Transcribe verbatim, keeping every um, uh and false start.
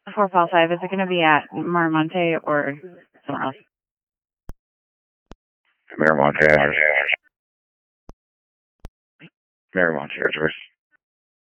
four five five, is it going to be at Miramonte or somewhere else? Miramonte. Miramonte, Air Force.